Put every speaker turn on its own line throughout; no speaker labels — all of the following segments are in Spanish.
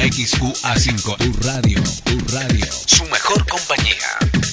XUA5, tu radio, su mejor compañía.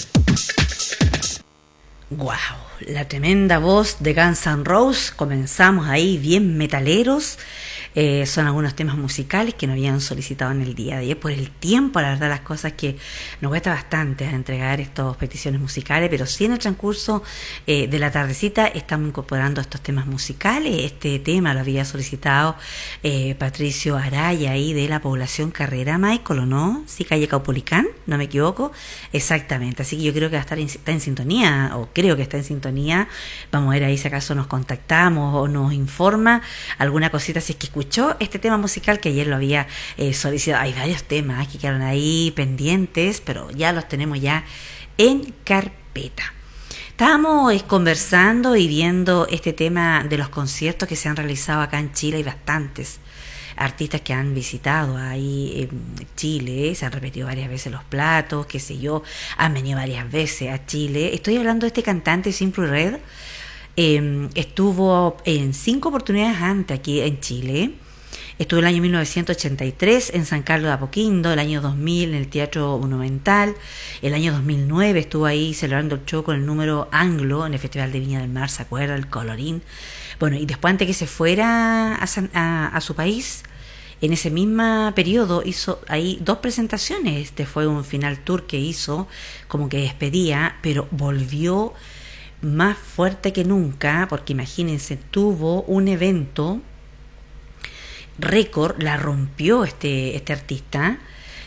Wow, la tremenda voz de Guns N' Roses. Comenzamos ahí bien metaleros. Son algunos temas musicales que nos habían solicitado en el día de ayer por el tiempo. La verdad, las cosas que nos cuesta bastante entregar estas peticiones musicales, pero sí en el transcurso de la tardecita estamos incorporando estos temas musicales. Este tema lo había solicitado Patricio Araya ahí de la población Carrera, Michael, ¿o no? Sí, calle Caupolicán, no me equivoco. Exactamente, así que yo creo que está en sintonía, o creo que está en sintonía. Vamos a ver ahí si acaso nos contactamos o nos informa alguna cosita, si es que escuchó este tema musical que ayer lo había solicitado. Hay varios temas que quedaron ahí pendientes, pero ya los tenemos ya en carpeta. Estábamos conversando y viendo este tema de los conciertos que se han realizado acá en Chile. Hay bastantes artistas que han visitado ahí en Chile, se han repetido varias veces los platos, qué sé yo, han venido varias veces a Chile. Estoy hablando de este cantante Simply Red. Estuvo en 5 oportunidades antes aquí en Chile. Estuvo el año 1983 en San Carlos de Apoquindo, el año 2000 en el Teatro Monumental, el año 2009 estuvo ahí celebrando el show con el número Anglo en el Festival de Viña del Mar, ¿se acuerda? El Colorín. Bueno, y después, antes que se fuera a su país, en ese mismo periodo hizo ahí 2 presentaciones. Este fue un final tour que hizo, como que despedía, pero volvió más fuerte que nunca, porque imagínense, tuvo un evento récord, la rompió este artista.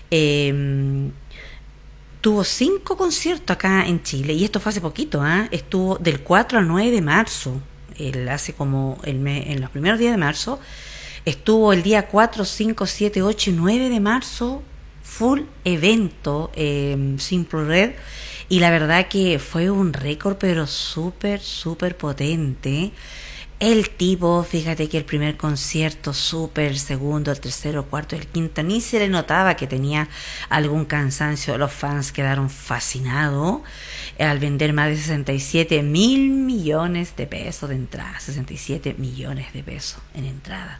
Tuvo 5 conciertos acá en Chile, y esto fue hace poquito, estuvo del 4 al 9 de marzo, hace como en los primeros días de marzo, estuvo el día 4, 5, 7, 8 y 9 de marzo, full evento, Simple Red. Y la verdad que fue un récord, pero súper potente. El tipo, fíjate que el primer concierto, súper, el segundo, el tercero, el cuarto, el quinto, ni se le notaba que tenía algún cansancio. Los fans quedaron fascinados al vender más de 67 mil millones de pesos de entrada. 67 millones de pesos en entrada.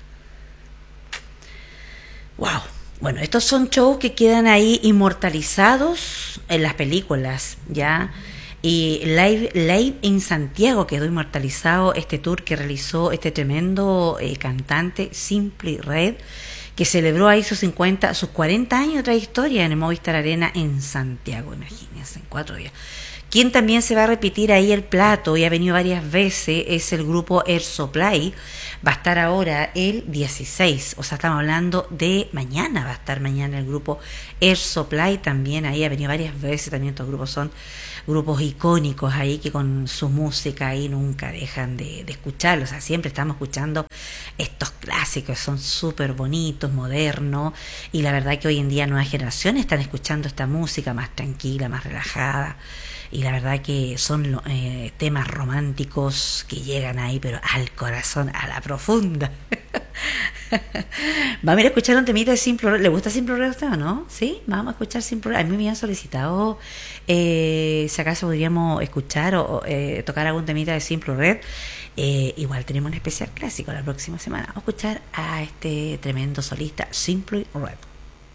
¡Wow! Bueno, estos son shows que quedan ahí inmortalizados en las películas, ¿ya? Y Live en Santiago quedó inmortalizado este tour que realizó este tremendo cantante Simply Red, que celebró ahí sus 40 años de trayectoria en el Movistar Arena en Santiago, imagínense, en 4 días. Quien también se va a repetir ahí el plato y ha venido varias veces es el grupo Air Supply. Va a estar ahora el 16, o sea, estamos hablando de mañana, va a estar mañana el grupo Air Supply también ahí, ha venido varias veces. También estos grupos son grupos icónicos ahí que con su música ahí nunca dejan de escucharlos. O sea, siempre estamos escuchando estos clásicos, son súper bonitos, modernos, y la verdad que hoy en día nuevas generaciones están escuchando esta música más tranquila, más relajada. Y la verdad que son temas románticos que llegan ahí, pero al corazón, a la profunda. Vamos a ir a escuchar un temita de Simple Red. ¿Le gusta Simple Red a usted o no? Sí, vamos a escuchar Simple Red. A mí me habían solicitado si acaso podríamos escuchar o tocar algún temita de Simple Red. Igual tenemos un especial clásico la próxima semana. Vamos a escuchar a este tremendo solista, Simple Red.